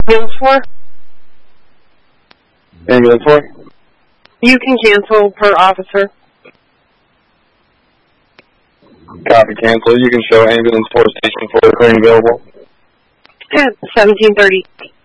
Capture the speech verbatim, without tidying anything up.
Ambulance four? Ambulance four? You can cancel per officer. Copy, cancel. You can show ambulance four station four clearing available. At seventeen thirty.